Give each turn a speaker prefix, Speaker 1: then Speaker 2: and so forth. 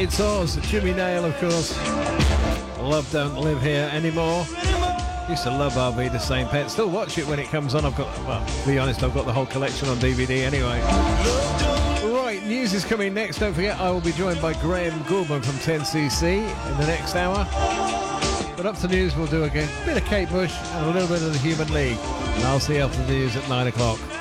Speaker 1: It's Oz, Jimmy Nail, of course. Love Don't Live Here Anymore. Used to love RV the Same Pet. Still watch it when it comes on. Well, to be honest, I've got the whole collection on DVD anyway. Right, news is coming next. Don't forget, I will be joined by Graham Gorman from 10cc in the next hour. But up to news, we'll do again. A bit of Kate Bush and a little bit of the Human League. And I'll see you after the news at 9 o'clock.